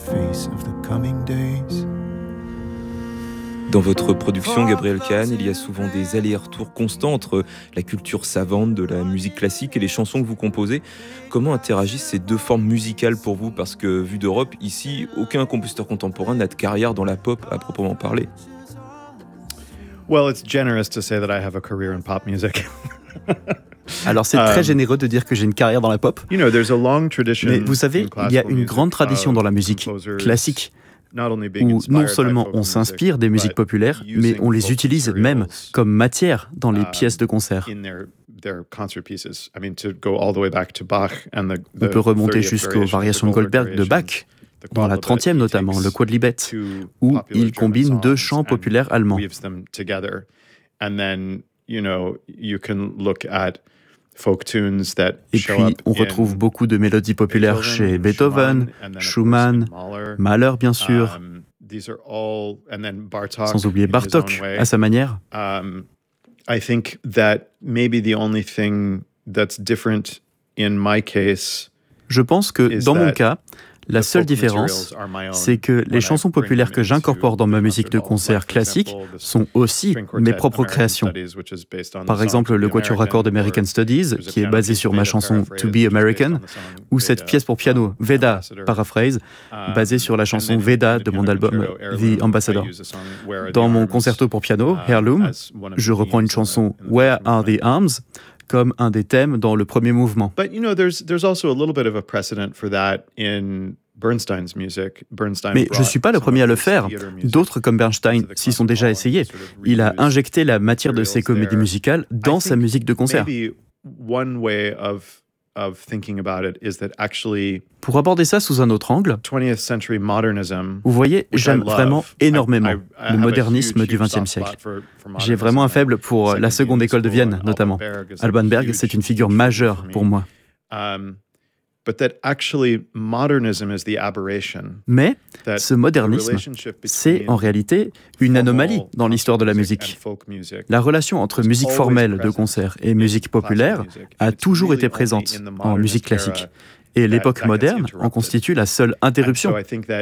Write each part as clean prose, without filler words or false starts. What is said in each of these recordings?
face of the coming days. Dans votre production, Gabriel Kahn, il y a souvent des allers-retours constants entre la culture savante de la musique classique et les chansons que vous composez. Comment interagissent ces deux formes musicales pour vous ? Parce que, vu d'Europe, ici, aucun compositeur contemporain n'a de carrière dans la pop à proprement parler. Well, it's generous to say that I have a career in pop music. Alors c'est très généreux de dire que j'ai une carrière dans la pop. Mais vous savez, il y a une grande tradition dans la musique classique où non seulement on s'inspire des musiques populaires, mais on les utilise même comme matière dans les pièces de concert. On peut remonter jusqu'aux variations de Goldberg de Bach, dans la 30e notamment, le Quodlibet, où il combine deux chants populaires allemands. Et puis, on retrouve beaucoup de mélodies populaires chez Beethoven, Schumann, Mahler, bien sûr, sans oublier Bartók, à sa manière. I think that maybe the only thing that's different in my case. Je pense que, dans mon cas, la seule différence, c'est que les chansons populaires que j'incorpore dans ma musique de concert classique sont aussi mes propres créations. Par exemple, le quatuor à cordes American Studies, qui est basé sur ma chanson To Be American, ou cette pièce pour piano, Veda, paraphrase, basée sur la chanson Veda de mon album The Ambassador. Dans mon concerto pour piano, Heirloom, je reprends une chanson Where Are the Arms comme un des thèmes dans le premier mouvement. But you know, there's also a little bit of a precedent for that in Bernstein's music. Mais je ne suis pas le premier à le faire. D'autres comme Bernstein s'y sont déjà essayés. Il a injecté la matière de ses comédies musicales dans sa musique de concert. Pour aborder ça sous un autre angle, vous voyez, j'aime vraiment énormément le modernisme du XXe siècle. J'ai vraiment un faible pour la seconde école de Vienne, notamment. Alban Berg, c'est une figure majeure pour moi. Mais ce modernisme, c'est en réalité une anomalie dans l'histoire de la musique. La relation entre musique formelle de concert et musique populaire a toujours été présente en musique classique. Et l'époque moderne en constitue la seule interruption.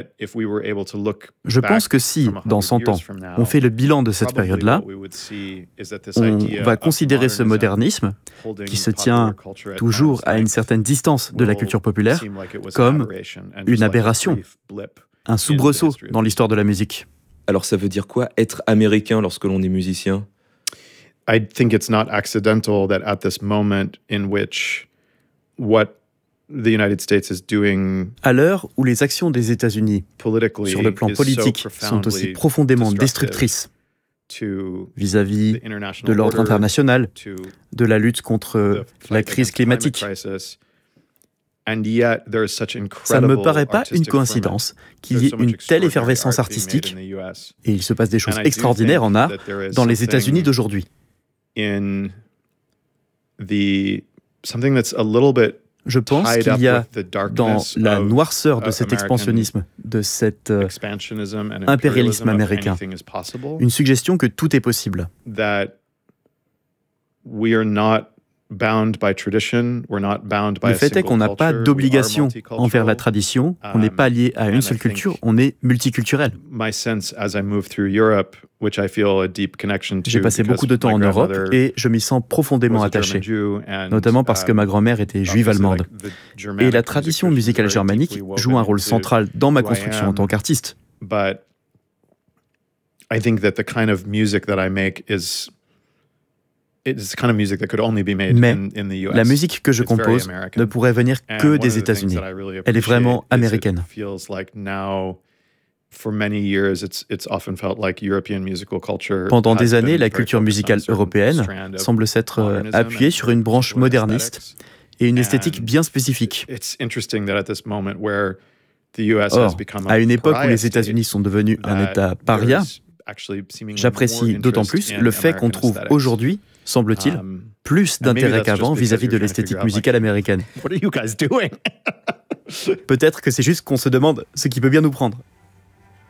Je pense que si, dans 100 ans, on fait le bilan de cette période-là, on va considérer ce modernisme, qui se tient toujours à une certaine distance de la culture populaire, comme une aberration, un soubresaut dans l'histoire de la musique. Alors ça veut dire quoi, être américain lorsque l'on est musicien ? I think it's not accidental that at this moment in which what the United States is doing à l'heure où les actions des États-Unis sur le plan politique sont aussi profondément destructrices vis-à-vis de l'ordre international, de la lutte contre la crise climatique. Ça ne me paraît pas une coïncidence qu'il y ait une telle effervescence artistique, et il se passe des choses extraordinaires en art dans les États-Unis d'aujourd'hui. Je pense qu'il y a dans la noirceur de cet expansionnisme, de cet impérialisme américain, une suggestion que tout est possible. Le fait est qu'on n'a pas d'obligation envers la tradition, on n'est pas lié à une seule culture, on est multiculturel. J'ai passé beaucoup de temps en Europe et je m'y sens profondément attaché, notamment parce que ma grand-mère était juive allemande. Et la tradition musicale germanique joue un rôle central dans ma construction en tant qu'artiste. Mais la musique que je compose ne pourrait venir que des États-Unis. Elle est vraiment américaine. Pendant des années, la culture musicale européenne semble s'être appuyée sur une branche moderniste et une esthétique bien spécifique. Or, à une époque où les États-Unis sont devenus un État paria, j'apprécie d'autant plus le fait qu'on trouve aujourd'hui, semble-t-il, plus d'intérêt qu'avant vis-à-vis de l'esthétique musicale américaine. Peut-être que c'est juste qu'on se demande ce qui peut bien nous prendre.